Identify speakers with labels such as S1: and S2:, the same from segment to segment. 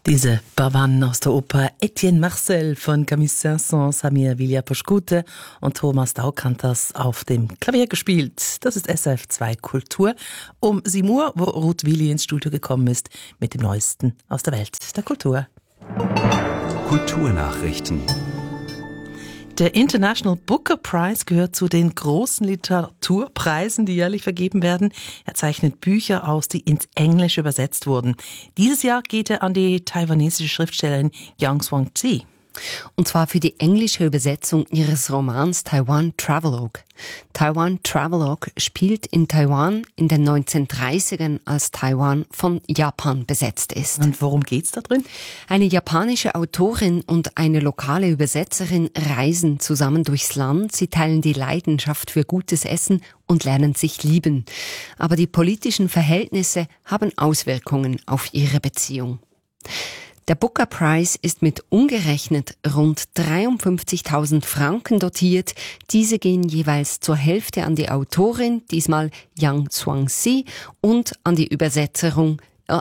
S1: Diese Bavanen aus der Oper Etienne Marcel von Camille Saint-Saëns, Samir Villar-Poschkute und Thomas Daukantas auf dem Klavier gespielt. Das ist SRF 2 Kultur um 7 Uhr, wo Ruth Willi ins Studio gekommen ist mit dem Neuesten aus der Welt der Kultur.
S2: Kulturnachrichten.
S1: Der International Booker Prize gehört zu den großen Literaturpreisen, die jährlich vergeben werden. Er zeichnet Bücher aus, die ins Englische übersetzt wurden. Dieses Jahr geht er an die taiwanesische Schriftstellerin Yang Zhuangzi.
S3: Und zwar für die englische Übersetzung ihres Romans Taiwan Travelogue. Taiwan Travelogue spielt in Taiwan in den 1930ern, als Taiwan von Japan besetzt ist.
S1: Und worum geht's da drin?
S3: Eine japanische Autorin und eine lokale Übersetzerin reisen zusammen durchs Land. Sie teilen die Leidenschaft für gutes Essen und lernen sich lieben. Aber die politischen Verhältnisse haben Auswirkungen auf ihre Beziehung. Der Booker Prize ist mit umgerechnet rund 53.000 Franken dotiert. Diese gehen jeweils zur Hälfte an die Autorin, diesmal Yang Zhuangzi, und an die Übersetzerin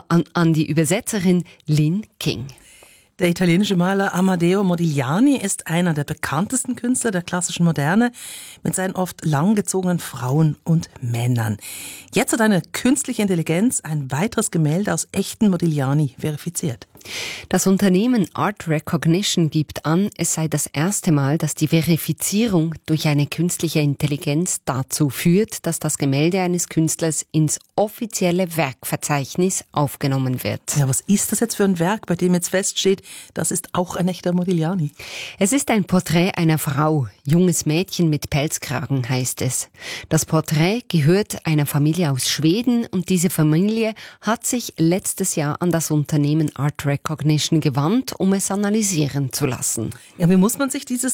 S3: Lin King.
S1: Der italienische Maler Amadeo Modigliani ist einer der bekanntesten Künstler der klassischen Moderne mit seinen oft langgezogenen Frauen und Männern. Jetzt hat eine künstliche Intelligenz ein weiteres Gemälde aus echten Modigliani verifiziert.
S3: Das Unternehmen Art Recognition gibt an, es sei das erste Mal, dass die Verifizierung durch eine künstliche Intelligenz dazu führt, dass das Gemälde eines Künstlers ins offizielle Werkverzeichnis aufgenommen wird.
S1: Ja, was ist das jetzt für ein Werk, bei dem jetzt feststeht, das ist auch ein echter Modigliani?
S3: Es ist ein Porträt einer Frau, junges Mädchen mit Pelzkragen heißt es. Das Porträt gehört einer Familie aus Schweden und diese Familie hat sich letztes Jahr an das Unternehmen Art Recognition gewandt, um es analysieren zu lassen.
S1: Ja, wie muss man sich diese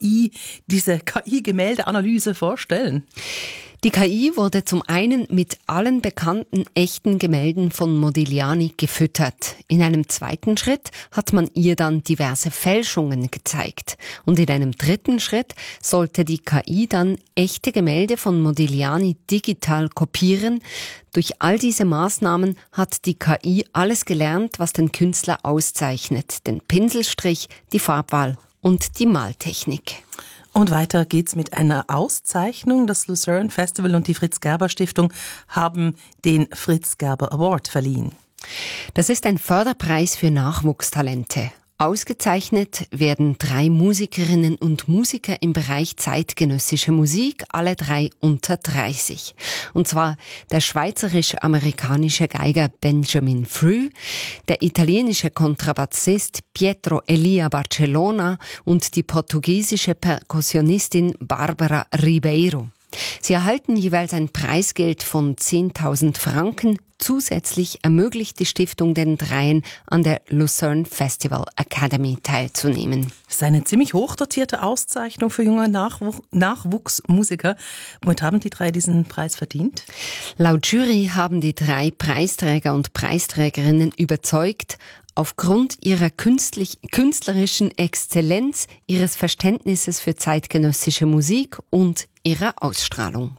S1: KI-Gemäldeanalyse vorstellen?
S3: Die KI wurde zum einen mit allen bekannten echten Gemälden von Modigliani gefüttert. In einem zweiten Schritt hat man ihr dann diverse Fälschungen gezeigt. Und in einem dritten Schritt sollte die KI dann echte Gemälde von Modigliani digital kopieren. Durch all diese Maßnahmen hat die KI alles gelernt, was den Künstler auszeichnet. Den Pinselstrich, die Farbwahl und die Maltechnik.
S1: Und weiter geht's mit einer Auszeichnung. Das Lucerne Festival und die Fritz Gerber Stiftung haben den Fritz Gerber Award verliehen.
S3: Das ist ein Förderpreis für Nachwuchstalente. Ausgezeichnet werden 3 Musikerinnen und Musiker im Bereich zeitgenössische Musik, alle 3 unter 30. Und zwar der schweizerisch-amerikanische Geiger Benjamin Früh, der italienische Kontrabassist Pietro Elia Barcellona und die portugiesische Perkussionistin Barbara Ribeiro. Sie erhalten jeweils ein Preisgeld von 10.000 Franken. Zusätzlich ermöglicht die Stiftung den Dreien, an der Lucerne Festival Academy teilzunehmen.
S1: Das ist eine ziemlich hochdotierte Auszeichnung für junge Nachwuchsmusiker. Womit haben die 3 diesen Preis verdient?
S3: Laut Jury haben die 3 Preisträger und Preisträgerinnen überzeugt, aufgrund ihrer künstlerischen Exzellenz, ihres Verständnisses für zeitgenössische Musik und ihrer Ausstrahlung.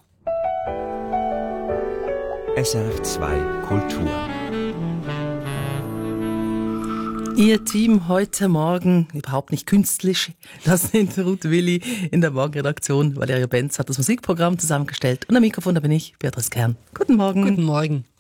S2: SRF 2 Kultur.
S1: Ihr Team heute Morgen, überhaupt nicht künstlich, das sind Ruth Willi in der Morgenredaktion. Valeria Benz hat das Musikprogramm zusammengestellt und am Mikrofon da bin ich, Beatrice Kern. Guten Morgen.
S3: Guten Morgen.